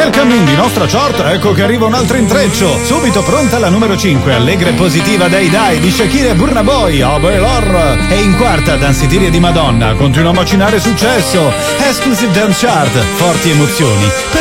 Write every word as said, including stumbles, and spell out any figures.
Welcome in di nostra chart, ecco che arriva un altro intreccio. Subito pronta la numero cinque, allegra e positiva Dai Dai di Shakira e Burna Boy, oh Bailor. E in quarta Danzitiria di Madonna, continua a macinare successo. Exclusive Dance Chart, forti emozioni.